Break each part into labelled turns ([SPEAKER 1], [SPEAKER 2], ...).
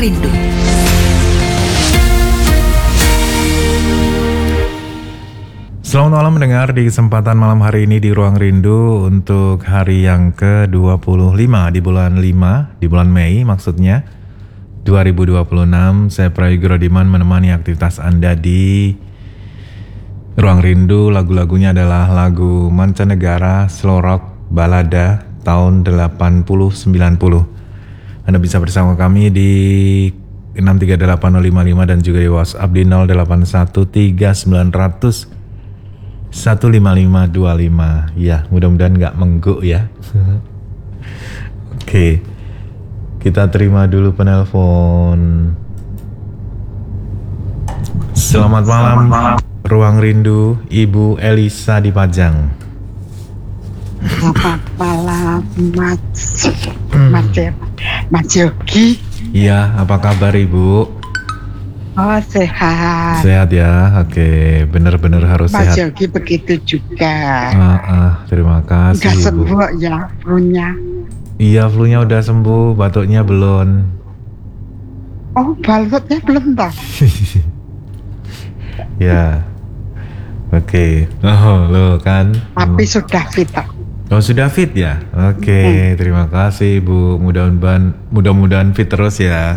[SPEAKER 1] Rindu.
[SPEAKER 2] Selamat malam mendengar di kesempatan malam hari ini di Ruang Rindu untuk hari yang ke-25 di bulan 5, di bulan Mei maksudnya 2026. Saya Prayogo Rodiman menemani aktivitas Anda di Ruang Rindu. Lagu-lagunya adalah lagu mancanegara, slow rock, balada tahun 80-90. Anda bisa bersama kami di 6380555 dan juga di WhatsApp di 081390 15525. Ya, mudah-mudahan nggak mengguk ya. Oke, kita terima dulu penelpon. Selamat malam, Ruang Rindu, Ibu Elisa di Pajang.
[SPEAKER 3] Selamat malam, Mas Yogi.
[SPEAKER 2] Iya, apa kabar Ibu?
[SPEAKER 3] Oh, sehat.
[SPEAKER 2] Sehat ya, oke, benar-benar harus
[SPEAKER 3] Mas
[SPEAKER 2] sehat.
[SPEAKER 3] Yogi begitu juga.
[SPEAKER 2] Terima kasih
[SPEAKER 3] Udah
[SPEAKER 2] Ibu.
[SPEAKER 3] sembuh ya flu-nya.
[SPEAKER 2] Iya, flu-nya udah sembuh, batuknya belum.
[SPEAKER 3] Oh, balutnya belum toh?
[SPEAKER 2] Ya, oke. Oh, lo kan.
[SPEAKER 3] Tapi sudah fit toh.
[SPEAKER 2] Oh, sudah fit ya? Oke, terima kasih Ibu. Mudah-mudahan fit terus ya.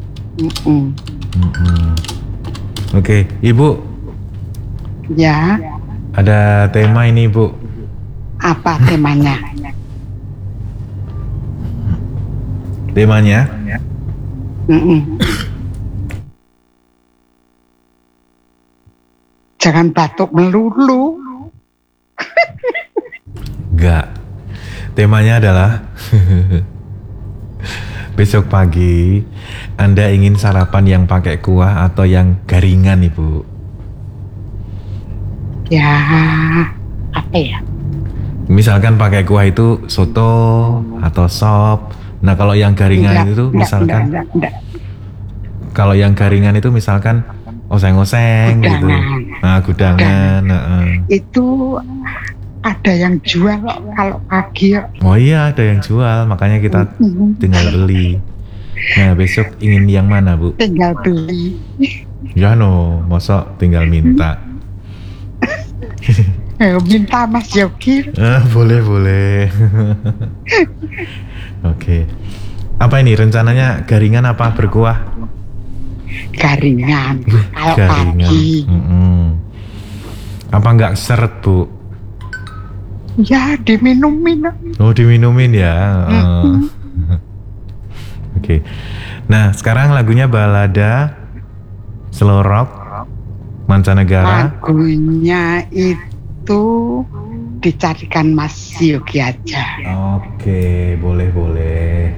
[SPEAKER 2] Oke, Ibu.
[SPEAKER 3] Ya.
[SPEAKER 2] Ada tema ini, Bu.
[SPEAKER 3] Apa temanya?
[SPEAKER 2] Temanya?
[SPEAKER 3] Jangan batuk melulu.
[SPEAKER 2] Enggak. Temanya adalah besok pagi Anda ingin sarapan yang pakai kuah atau yang garingan, Ibu?
[SPEAKER 3] Ya, apa ya?
[SPEAKER 2] Misalkan pakai kuah itu soto atau sop. Nah, kalau yang garingan itu misalkan kalau yang garingan itu misalkan oseng-oseng gitu. Nah, gudangan.
[SPEAKER 3] Itu ada yang jual kalau pagi.
[SPEAKER 2] Oh iya, ada yang jual, makanya kita tinggal beli. Nah, besok ingin yang mana, Bu?
[SPEAKER 3] Tinggal beli.
[SPEAKER 2] Ya no, masa tinggal minta.
[SPEAKER 3] Minta Mas Yogi.
[SPEAKER 2] Boleh. Oke. Apa ini rencananya, garingan apa berkuah?
[SPEAKER 3] Garingan. Kalau
[SPEAKER 2] Garingan.
[SPEAKER 3] pagi.
[SPEAKER 2] Apa nggak seret, Bu?
[SPEAKER 3] Ya, diminumin.
[SPEAKER 2] Oh, diminumin ya. Oke. Nah, sekarang lagunya balada, slow rock, mancanegara.
[SPEAKER 3] Lagunya itu dicarikan Mas Yogi aja.
[SPEAKER 2] Oke, boleh.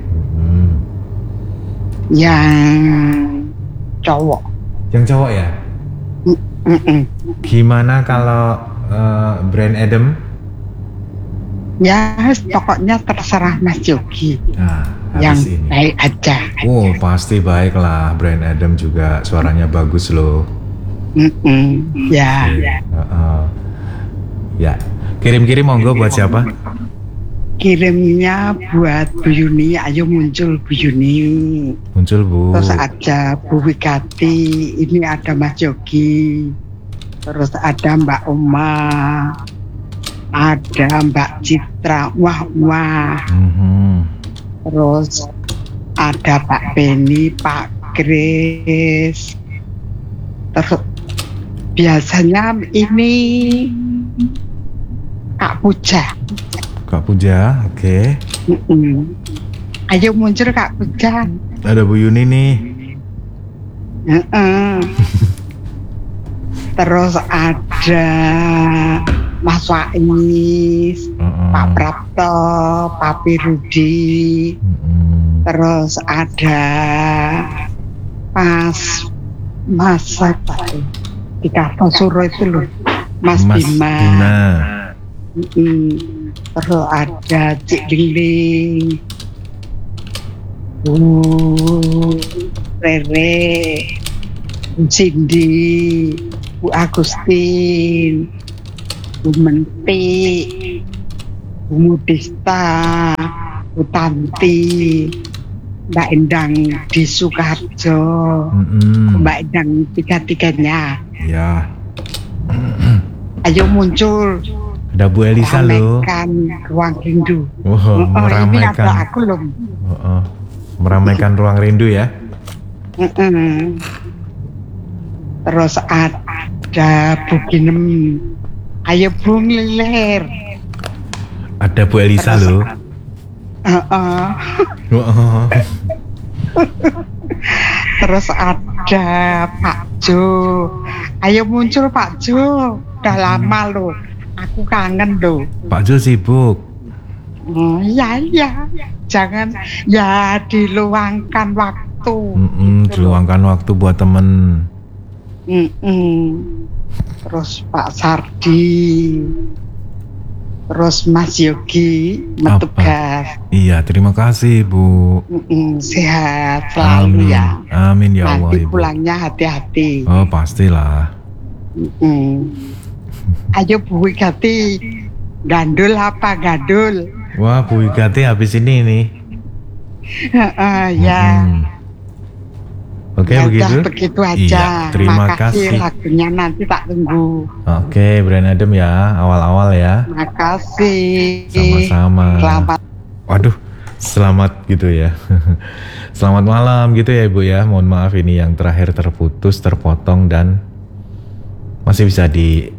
[SPEAKER 3] Yang cowok.
[SPEAKER 2] Yang cowok ya? Gimana kalau Brand Adam?
[SPEAKER 3] Ya, pokoknya terserah Mas Yogi.
[SPEAKER 2] Nah,
[SPEAKER 3] yang
[SPEAKER 2] ini
[SPEAKER 3] baik aja.
[SPEAKER 2] Oh, pasti baik lah. Brand Adam juga suaranya bagus loh.
[SPEAKER 3] Ya.
[SPEAKER 2] Ya. Kirim-kirim monggo buat siapa?
[SPEAKER 3] Kirimnya buat Bu Yuni. Ayo muncul Bu Yuni.
[SPEAKER 2] Muncul, Bu.
[SPEAKER 3] Terus ada Bu Wigati. Ini ada Mas Yogi. Terus ada Mbak Oma. Ada Mbak Citra. Wah. Terus ada Pak Beni, Pak Kris. Terus biasanya ini Kak Puja.
[SPEAKER 2] Kak Puja, oke.
[SPEAKER 3] Ayo muncul Kak Puja.
[SPEAKER 2] Ada Bu Yuni nih.
[SPEAKER 3] Terus ada Mas Wais, Pak Prapto, Pak Pirudi. Terus ada Mas di Kartosuro itu loh, Mas Bima. Terus ada Cik Lingling, Rere, Bu Cindy, Bu Agustin, Bu Menti, Bu Mudista, Bu Tanti, Mbak Endang di Sukoharjo. Mbak Endang tiga-tiganya.
[SPEAKER 2] Ya.
[SPEAKER 3] Ayo muncul.
[SPEAKER 2] Ada Bu Elisa loh.
[SPEAKER 3] Ramaikan ruang rindu.
[SPEAKER 2] Meramaikan.
[SPEAKER 3] Ini ada aku loh.
[SPEAKER 2] Meramaikan ruang rindu ya.
[SPEAKER 3] Terus ada Bu Ginem. Ayo Bung Lilir.
[SPEAKER 2] Ada Bu Elisa loh.
[SPEAKER 3] Terus ada Pak Jo. Ayo muncul Pak Jo. Udah lama loh. Aku kangen loh.
[SPEAKER 2] Pak Jo sibuk.
[SPEAKER 3] Iya. Jangan ya diluangkan waktu.
[SPEAKER 2] Diluangkan waktu buat temen.
[SPEAKER 3] Terus Pak Sardi. Terus Mas Yogi metugas.
[SPEAKER 2] Iya, terima kasih Bu.
[SPEAKER 3] Sehat selalu ya.
[SPEAKER 2] Amin ya Allah.
[SPEAKER 3] Nanti
[SPEAKER 2] Ibu.
[SPEAKER 3] pulangnya hati-hati.
[SPEAKER 2] Oh pastilah.
[SPEAKER 3] Ayo Bu Wigati, gandul apa gandul?
[SPEAKER 2] Wah Bu Wigati habis ini nih.
[SPEAKER 3] Ya.
[SPEAKER 2] Oke
[SPEAKER 3] Ya
[SPEAKER 2] begitu.
[SPEAKER 3] udah begitu aja.
[SPEAKER 2] Iya, terima kasih.
[SPEAKER 3] Lagunya nanti tak tunggu.
[SPEAKER 2] Oke, Brian Adam ya, awal-awal ya.
[SPEAKER 3] Makasih.
[SPEAKER 2] Sama-sama.
[SPEAKER 3] Selamat.
[SPEAKER 2] Waduh, selamat gitu ya. Selamat malam gitu ya Ibu ya. Mohon maaf ini yang terakhir terputus, terpotong dan masih bisa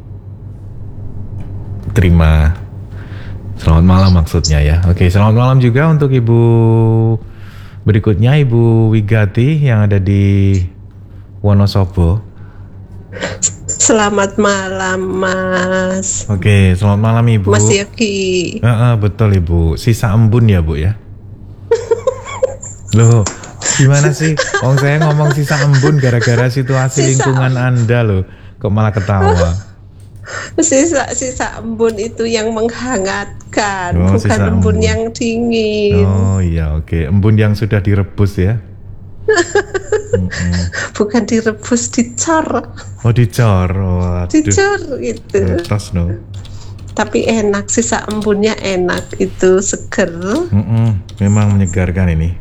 [SPEAKER 2] diterima. Selamat malam maksudnya ya. Oke, selamat malam juga untuk Ibu berikutnya, Ibu Wigati yang ada di Wonosobo.
[SPEAKER 1] Selamat malam Mas.
[SPEAKER 2] Oke, selamat malam Ibu.
[SPEAKER 1] Mas Yogi.
[SPEAKER 2] Betul Ibu, sisa embun ya Bu ya. Loh, gimana sih? Saya ngomong sisa embun gara-gara situasi lingkungan Anda loh. Kok malah ketawa?
[SPEAKER 1] Sisa embun itu yang menghangatkan, bukan
[SPEAKER 2] embun
[SPEAKER 1] embun yang dingin.
[SPEAKER 2] Oh iya, oke. Embun yang sudah direbus ya.
[SPEAKER 1] Bukan direbus, dicor.
[SPEAKER 2] Oh dicor. Waduh.
[SPEAKER 1] Dicor gitu.
[SPEAKER 2] Terus no.
[SPEAKER 1] Tapi enak, sisa embunnya enak, itu seger.
[SPEAKER 2] Memang menyegarkan ini.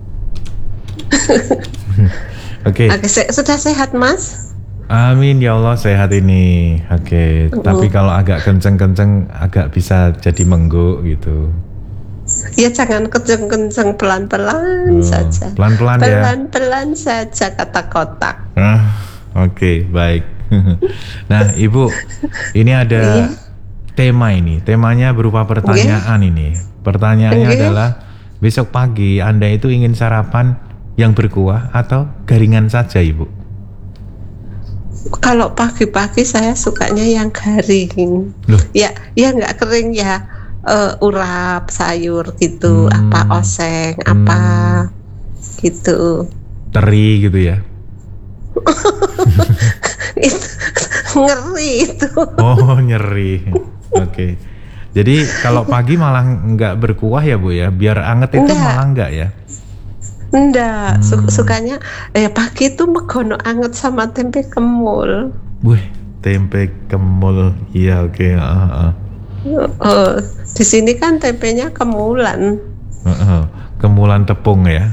[SPEAKER 2] Oke.
[SPEAKER 1] Sudah sehat Mas?
[SPEAKER 2] Amin ya Allah, sehat ini. Oke. Tapi kalau agak kenceng-kenceng agak bisa jadi mengguk gitu.
[SPEAKER 1] Ya jangan kenceng-kenceng, pelan-pelan saja.
[SPEAKER 2] Pelan-pelan ya.
[SPEAKER 1] Pelan-pelan saja kata kotak.
[SPEAKER 2] Oke, baik. Nah, Ibu, ini ada tema ini. Temanya berupa pertanyaan ini. Pertanyaannya adalah besok pagi Anda itu ingin sarapan yang berkuah atau garingan saja, Ibu?
[SPEAKER 1] Kalau pagi-pagi saya sukanya yang garing.
[SPEAKER 2] Loh?
[SPEAKER 1] Ya nggak kering ya. Urap sayur gitu, apa oseng, apa gitu.
[SPEAKER 2] Teri gitu ya.
[SPEAKER 1] Itu ngeri itu.
[SPEAKER 2] Oh, nyeri. Oke. Jadi kalau pagi malah nggak berkuah ya Bu ya, biar anget itu malah nggak ya?
[SPEAKER 1] Enggak, sukanya pagi itu megono anget sama tempe kemul.
[SPEAKER 2] Wih, tempe kemul, iya oke.
[SPEAKER 1] Di sini kan tempenya kemulan.
[SPEAKER 2] Kemulan tepung ya.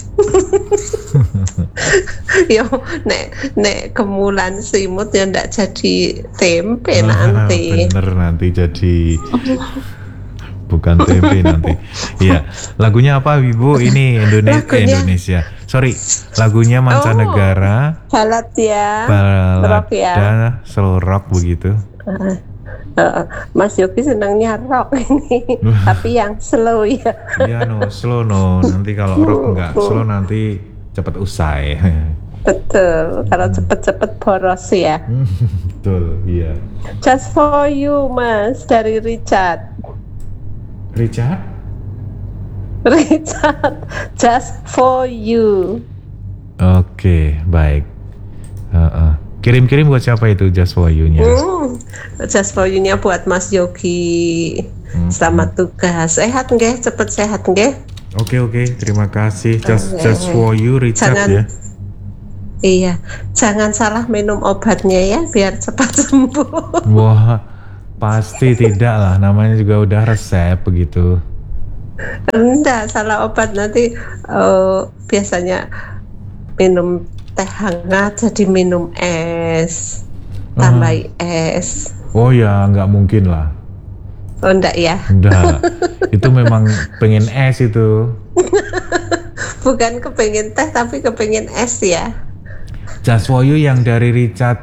[SPEAKER 1] Yo, nek kemulan simut ya ndak jadi tempe nanti.
[SPEAKER 2] Bener nanti jadi bukan tempe nanti. Iya, lagunya apa Ibu? Ini Indonesia. Sorry, lagunya mancanegara.
[SPEAKER 1] Balad ya.
[SPEAKER 2] Balada ya. Slow rock begitu.
[SPEAKER 1] Mas Yogi senangnya rock ini, tapi yang slow ya.
[SPEAKER 2] Iya slow nanti kalau rock enggak slow nanti cepat usai.
[SPEAKER 1] Betul, kalau cepet-cepet boros ya.
[SPEAKER 2] Betul, iya.
[SPEAKER 1] Just for you Mas, dari Richard, just for you.
[SPEAKER 2] Oke, baik. Kirim-kirim buat siapa itu just for you-nya?
[SPEAKER 1] Just for you-nya buat Mas Yogi. Selamat tugas. Sehat nggih? Cepet sehat nggih?
[SPEAKER 2] Oke, terima kasih. Just for you Richard ya.
[SPEAKER 1] Iya, jangan salah minum obatnya ya biar cepat sembuh.
[SPEAKER 2] Wah, pasti tidak lah. Namanya juga udah resep begitu.
[SPEAKER 1] Enggak, salah obat nanti biasanya minum teh hangat jadi minum es, tambahi es.
[SPEAKER 2] Oh ya, nggak mungkin lah.
[SPEAKER 1] Oh enggak ya?
[SPEAKER 2] Enggak, itu memang pengen es itu.
[SPEAKER 1] Bukan kepengen teh tapi kepengen es ya.
[SPEAKER 2] Just for you yang dari Richard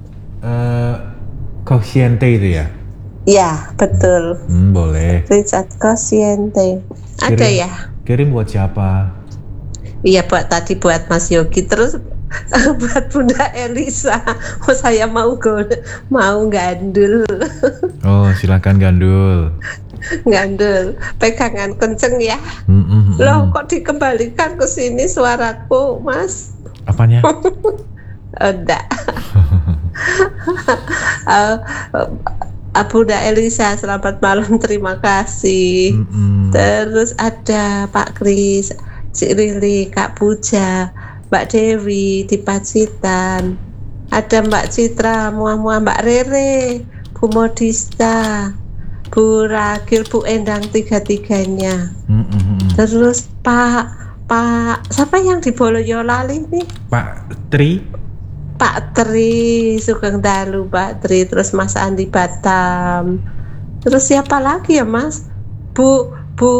[SPEAKER 2] Cosciente itu ya?
[SPEAKER 1] Ya, betul.
[SPEAKER 2] Boleh.
[SPEAKER 1] Richard Cosciente. Ada ya?
[SPEAKER 2] Kirim buat siapa?
[SPEAKER 1] Iya, buat Mas Yogi, terus buat Bunda Elisa. Oh, saya mau gandul.
[SPEAKER 2] Oh, silakan gandul.
[SPEAKER 1] Gandul, pegangan kenceng ya. Loh, kok dikembalikan ke sini suaraku, Mas?
[SPEAKER 2] Apanya?
[SPEAKER 1] Enggak. Bunda Elisa, selamat malam, terima kasih. Terus ada Pak Kris, Cik Rili, Kak Puja, Mbak Dewi di Pacitan, ada Mbak Citra, Mbak Rere, Bu Modista, Bu Ragil, Bu Endang, tiga-tiganya. Terus Pak siapa yang di Boyolali nih? Pak Tri Sugeng Dalu, Pak Tri, terus Mas Andi Batam, terus siapa lagi ya Mas? Bu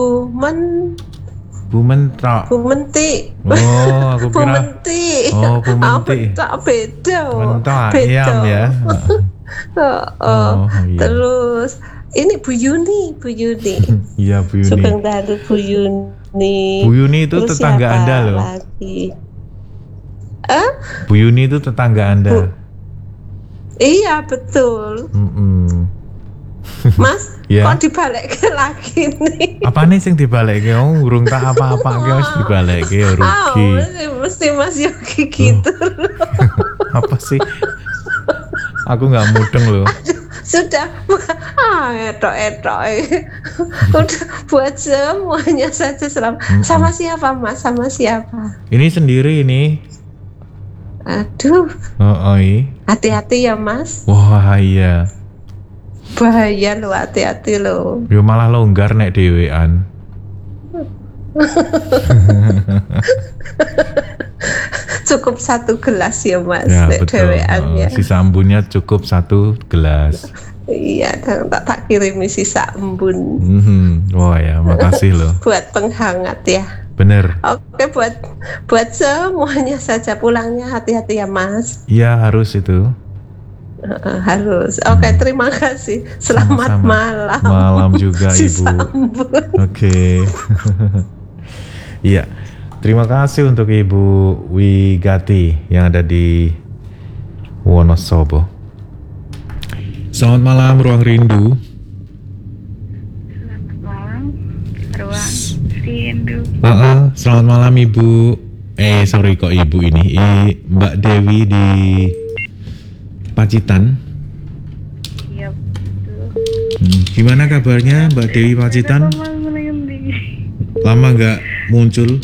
[SPEAKER 1] Menti.
[SPEAKER 2] Oh, aku kira.
[SPEAKER 1] Bu Menti.
[SPEAKER 2] Oh, Bu Menti.
[SPEAKER 1] Beda.
[SPEAKER 2] Ayam ya.
[SPEAKER 1] Iya. Terus ini Bu Yuni.
[SPEAKER 2] Iya, Bu Yuni.
[SPEAKER 1] Sugeng Dalu, Bu Yuni.
[SPEAKER 2] Bu Yuni itu
[SPEAKER 1] terus
[SPEAKER 2] tetangga Anda loh.
[SPEAKER 1] Lagi?
[SPEAKER 2] Bu Yuni itu tetangga Anda.
[SPEAKER 1] Iya, betul. Mas, kok dibalik lagi nih?
[SPEAKER 2] Apa nih sing dibalik? Oh, urung tak apa-apa harus dibalik ya rugi.
[SPEAKER 1] Mesti Mas Yogi gitu.
[SPEAKER 2] Apa sih? Aku nggak mudeng loh.
[SPEAKER 1] Sudah, etok. Udah buat semuanya saja sama siapa Mas? Sama siapa?
[SPEAKER 2] Ini sendiri ini.
[SPEAKER 1] Aduh.
[SPEAKER 2] Iya.
[SPEAKER 1] Hati-hati ya Mas.
[SPEAKER 2] Wah iya.
[SPEAKER 1] Bahaya lo, hati-hati lo.
[SPEAKER 2] Yo malah longgar nek dhewean.
[SPEAKER 1] Cukup 1 gelas ya Mas,
[SPEAKER 2] ya,
[SPEAKER 1] nek dhewean ya.
[SPEAKER 2] Sisa embunnya cukup 1 gelas.
[SPEAKER 1] Iya, tak kirimi sisa embun.
[SPEAKER 2] Wah ya, makasih loh.
[SPEAKER 1] Buat penghangat ya.
[SPEAKER 2] Bener.
[SPEAKER 1] Oke, buat semuanya saja, pulangnya hati-hati ya Mas.
[SPEAKER 2] Iya, harus itu.
[SPEAKER 1] Harus. Oke, terima kasih. Selamat
[SPEAKER 2] Sama-sama.
[SPEAKER 1] malam.
[SPEAKER 2] Malam juga
[SPEAKER 1] Sisa
[SPEAKER 2] Ibu.
[SPEAKER 1] embun.
[SPEAKER 2] Oke. Iya. Terima kasih untuk Ibu Wigati yang ada di Wonosobo. Selamat malam Ruang Rindu.
[SPEAKER 4] Selamat malam Ruang Rindu.
[SPEAKER 2] Selamat malam Ibu. Sorry kok Ibu ini. Mbak Dewi di Pacitan.
[SPEAKER 4] Iya betul.
[SPEAKER 2] Gimana kabarnya Mbak Dewi Pacitan? Lama nggak muncul?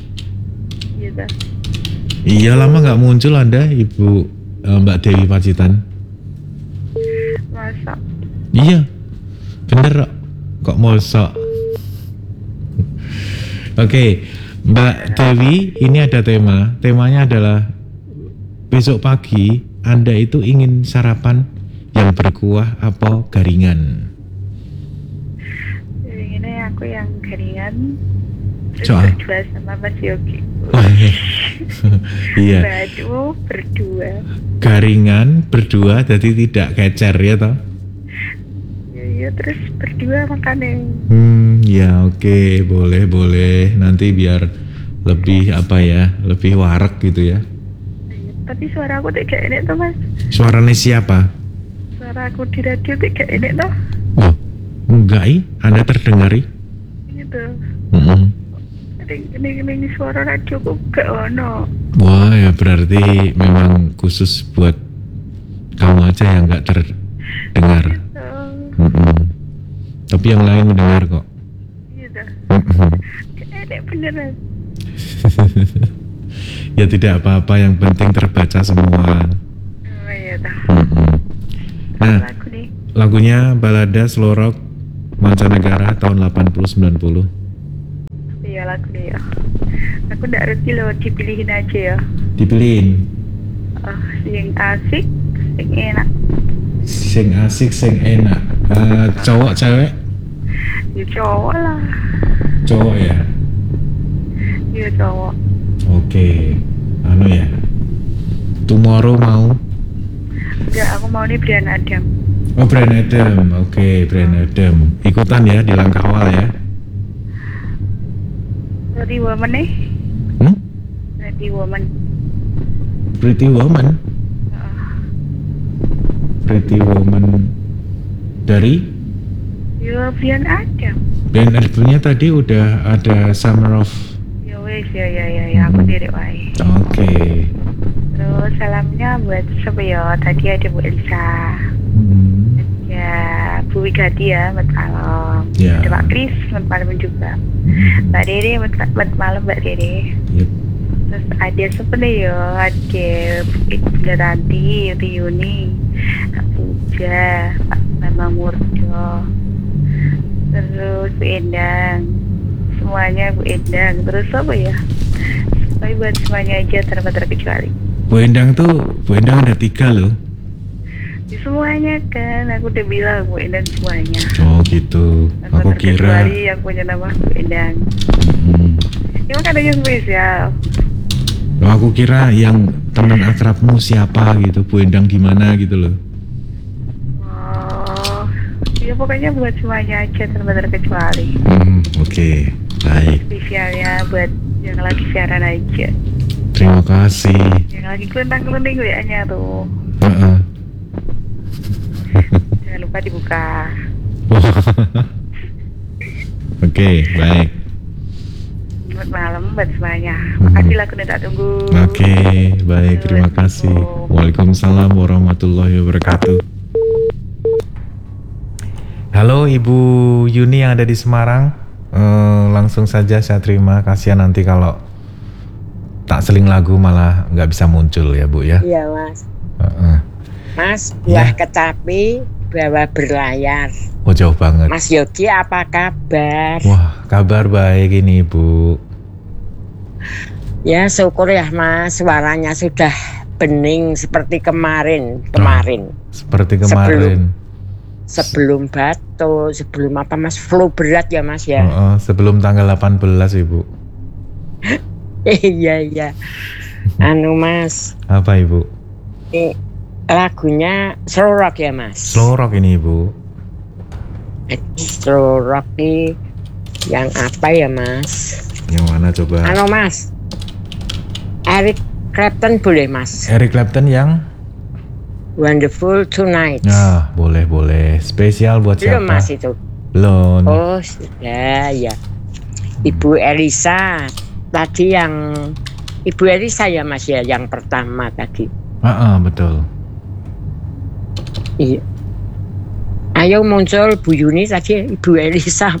[SPEAKER 2] Iya, lama nggak muncul Anda Ibu Mbak Dewi Pacitan.
[SPEAKER 4] Masa?
[SPEAKER 2] Iya, bener kok mosok. Oke, Mbak Dewi, ini ada temanya adalah besok pagi Anda itu ingin sarapan yang berkuah apa garingan?
[SPEAKER 4] Ini aku yang garingan.
[SPEAKER 2] Soal
[SPEAKER 4] berdua sama Mas Yogi.
[SPEAKER 2] Iya.
[SPEAKER 4] Berdua.
[SPEAKER 2] Garingan berdua, jadi tidak kecer ya toh?
[SPEAKER 4] Iya, terus berdua makannya.
[SPEAKER 2] Ya oke, boleh. Nanti biar lebih lebih warak gitu ya.
[SPEAKER 4] Tapi suara aku tidak enak tuh Mas.
[SPEAKER 2] Suaranya siapa?
[SPEAKER 4] Suara aku di radio tidak enak tuh.
[SPEAKER 2] Oh, enggak Anda terdengar
[SPEAKER 4] Gitu. Ini suara radio kok gak ono.
[SPEAKER 2] Wah ya berarti memang khusus buat kamu aja yang gak terdengar. Tapi yang lain mendengar kok.
[SPEAKER 4] Iya dah. Enak beneran.
[SPEAKER 2] Ya tidak apa-apa, yang penting terbaca semua.
[SPEAKER 4] Oh iya dah.
[SPEAKER 2] Nah,
[SPEAKER 4] lagu nih.
[SPEAKER 2] lagunya balada slow rock mancanegara tahun 80-90.
[SPEAKER 4] ya lagunya ya. Aku nggak ngerti loh, dipilihin aja ya.
[SPEAKER 2] Dipilihin.
[SPEAKER 4] Sing asik, sing enak.
[SPEAKER 2] Sing asik, sing enak. Cowok cewek?
[SPEAKER 4] Ya cowok lah.
[SPEAKER 2] Cowok ya.
[SPEAKER 4] Ya cowok.
[SPEAKER 2] Oke. Anu ya. Tomorrow mau?
[SPEAKER 4] Enggak, aku mau nih Brian Adam.
[SPEAKER 2] Oh, Brian Adam. Oke, Brian Adam. Ikutan ya di langkah awal ya.
[SPEAKER 4] Pretty Woman nih. Pretty Woman.
[SPEAKER 2] Pretty Woman. Pretty Woman dari?
[SPEAKER 4] Ya Brian Adam.
[SPEAKER 2] Brian Adamnya tadi udah ada Summer of.
[SPEAKER 4] Ya wes ya aku diri wae.
[SPEAKER 2] Oke.
[SPEAKER 4] Terus salamnya buat siapa ya? Tadi ada Bu Elsa. Ya Bu Wigati ya, selamat malam.
[SPEAKER 2] Ya.
[SPEAKER 4] Ada Pak Kris, selamat malam juga. Mbak Dede, selamat malam Mbak Dede.
[SPEAKER 2] Yep.
[SPEAKER 4] Terus ada siapa nih ya? Ada Bu Ranti, Bu Yuni, Kak Puja, Pak Mama Murjo. Terus Bu Endang. Semuanya Bu Endang. Terus apa ya? Tapi buat semuanya aja tanpa terkecuali.
[SPEAKER 2] Bu Endang ada 3 loh.
[SPEAKER 4] Di semuanya kan, aku udah bilang Bu Endang semuanya.
[SPEAKER 2] Oh gitu.
[SPEAKER 4] Tanpa
[SPEAKER 2] Aku kira.
[SPEAKER 4] terkecuali yang punya nama Bu Endang. Emang ada yang spesial.
[SPEAKER 2] Oh, aku kira yang teman akrabmu siapa gitu. Bu Endang gimana gitu loh.
[SPEAKER 4] Oh, ya pokoknya buat semuanya aja tanpa terkecuali.
[SPEAKER 2] Oke. Baik.
[SPEAKER 4] Spesialnya buat yang lagi siaran aja.
[SPEAKER 2] Terima kasih.
[SPEAKER 4] Yang lagi kelentang-kelenting WA-nya tuh. Jangan lupa dibuka.
[SPEAKER 2] Oke, baik.
[SPEAKER 4] Selamat malam buat semuanya. Makasih lah, aku tak tunggu.
[SPEAKER 2] Oke, baik. Terima kasih. Waalaikumsalam warahmatullahi wabarakatuh. Halo Ibu Yuni yang ada di Semarang. Langsung saja saya terima. Kasihan nanti kalau tak seling lagu malah nggak bisa muncul ya Bu ya.
[SPEAKER 5] Iya Mas. Mas,
[SPEAKER 2] Ya.
[SPEAKER 5] buah kecapi bawa berlayar.
[SPEAKER 2] Oh jauh banget.
[SPEAKER 5] Mas Yogi apa kabar?
[SPEAKER 2] Wah kabar baik ini Ibu.
[SPEAKER 5] Ya syukur ya Mas, suaranya sudah bening seperti kemarin.
[SPEAKER 2] Seperti kemarin.
[SPEAKER 5] Sebelum batuk, sebelum apa Mas, flu berat ya Mas ya.
[SPEAKER 2] Sebelum tanggal 18 Ibu.
[SPEAKER 5] Iya. Anu Mas,
[SPEAKER 2] Apa Ibu?
[SPEAKER 5] ini lagunya slow rock ya Mas.
[SPEAKER 2] Slow rock ini Ibu.
[SPEAKER 5] Slow rock ini yang apa ya Mas?
[SPEAKER 2] Yang mana coba?
[SPEAKER 5] Anu Mas, Eric Clapton boleh Mas?
[SPEAKER 2] Eric Clapton yang?
[SPEAKER 5] Wonderful Tonight.
[SPEAKER 2] Nah, boleh. Spesial buat siapa?
[SPEAKER 5] Belum Mas itu.
[SPEAKER 2] Belum.
[SPEAKER 5] Oh sudah ya. Ibu Elisa tadi yang Ibu Elisa ya Mas ya, yang pertama tadi.
[SPEAKER 2] Betul.
[SPEAKER 5] Iya. Ayo muncul Bu Yuni tadi, Ibu Elisa,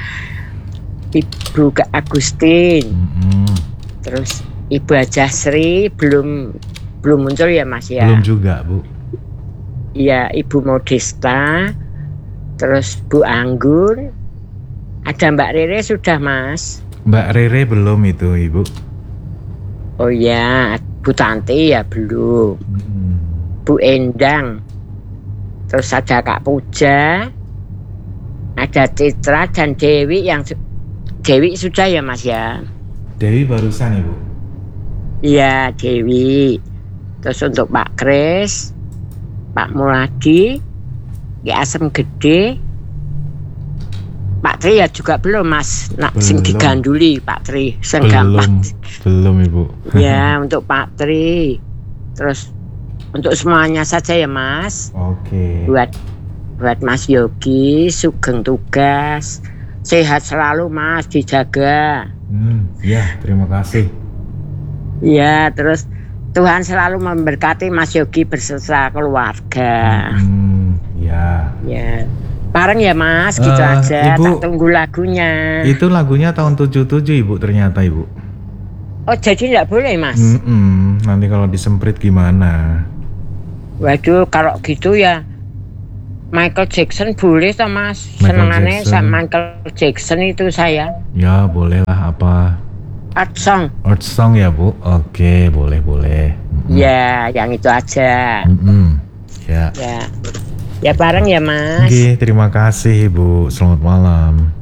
[SPEAKER 5] Ibu Agustin, terus Ibu Ajasri belum muncul ya Mas ya.
[SPEAKER 2] Belum juga Bu.
[SPEAKER 5] Iya, Ibu Modesta, terus Bu Anggun, ada Mbak Rere sudah Mas.
[SPEAKER 2] Mbak Rere belum itu Ibu.
[SPEAKER 5] Oh ya, Bu Tanti ya belum. Bu Endang, terus ada Kak Puja, ada Citra dan Dewi yang Dewi sudah ya Mas ya.
[SPEAKER 2] Dewi barusan Ibu.
[SPEAKER 5] Iya Dewi. Terus untuk Pak Kris, Pak Muladi, Ki Asem Gede, Pak Tri ya juga belum Mas. Nak sing diganduli Pak Tri, sing gampang.
[SPEAKER 2] Belum Ibu.
[SPEAKER 5] Ya untuk Pak Tri. Terus untuk semuanya saja ya Mas.
[SPEAKER 2] Oke.
[SPEAKER 5] Buat Mas Yogi, sugeng tugas, sehat selalu Mas, dijaga.
[SPEAKER 2] Ya terima kasih.
[SPEAKER 5] Ya terus Tuhan selalu memberkati Mas Yogi beserta keluarga.
[SPEAKER 2] Ya.
[SPEAKER 5] Ya. Bareng ya Mas, gitu aja.
[SPEAKER 2] Ibu,
[SPEAKER 5] tak tunggu lagunya.
[SPEAKER 2] Itu lagunya tahun 77 Ibu ternyata Ibu.
[SPEAKER 5] Oh jadi nggak boleh Mas?
[SPEAKER 2] Nanti kalau disemprit gimana?
[SPEAKER 5] Waduh kalau gitu ya Michael Jackson boleh toh Mas?
[SPEAKER 2] Michael
[SPEAKER 5] Senengannya
[SPEAKER 2] Jackson.
[SPEAKER 5] Michael Jackson itu saya.
[SPEAKER 2] Ya boleh lah, apa?
[SPEAKER 5] Art song.
[SPEAKER 2] Earth Song ya Bu? Oke, boleh.
[SPEAKER 5] Ya, yang itu aja.
[SPEAKER 2] Ya.
[SPEAKER 5] Ya bareng ya Mas.
[SPEAKER 2] Oke, terima kasih Ibu. Selamat malam.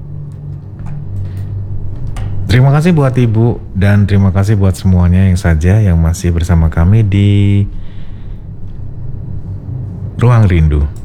[SPEAKER 2] Terima kasih buat Ibu dan terima kasih buat semuanya yang masih bersama kami di Ruang Rindu.